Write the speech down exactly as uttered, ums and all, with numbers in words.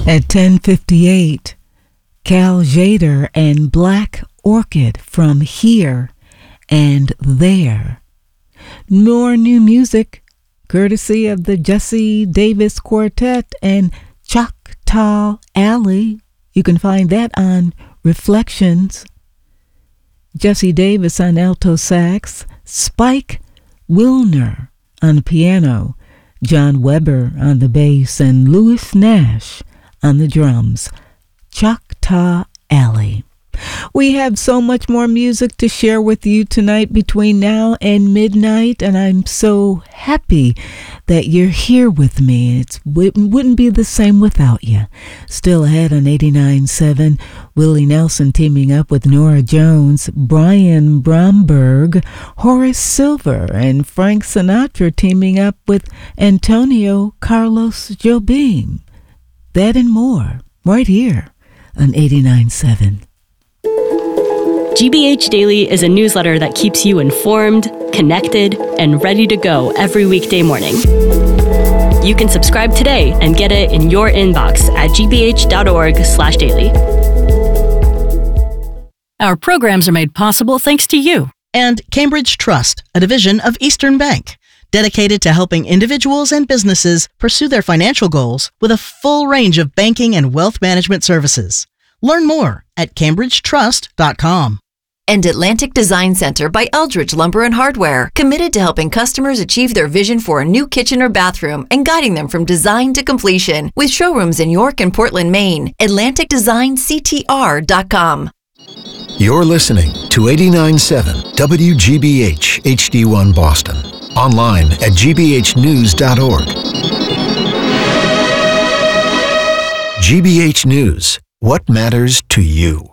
At ten fifty-eight, Cal Jader and Black Orchid from Here and There. More new music, courtesy of the Jesse Davis Quartet and Choctaw Alley. You can find that on Reflections. Jesse Davis on alto sax, Spike Wilner on the piano, John Weber on the bass, and Louis Nash on the drums. Choctaw Alley. We have so much more music to share with you tonight between now and midnight, and I'm so happy that you're here with me. It's, it wouldn't be the same without you. Still ahead on eighty-nine point seven, Willie Nelson teaming up with Nora Jones, Brian Bromberg, Horace Silver, and Frank Sinatra teaming up with Antonio Carlos Jobim. That and more right here on eighty-nine point seven. G B H Daily is a newsletter that keeps you informed, connected, and ready to go every weekday morning. You can subscribe today and get it in your inbox at gbh.org slash daily. Our programs are made possible thanks to you. And Cambridge Trust, a division of Eastern Bank, dedicated to helping individuals and businesses pursue their financial goals with a full range of banking and wealth management services. Learn more at cambridge trust dot com. And Atlantic Design Center by Eldridge Lumber and Hardware, committed to helping customers achieve their vision for a new kitchen or bathroom and guiding them from design to completion. With showrooms in York and Portland, Maine. atlantic design c t r dot com. You're listening to eighty-nine point seven W G B H H D one Boston. Online at g b h news dot org. G B H News. What matters to you?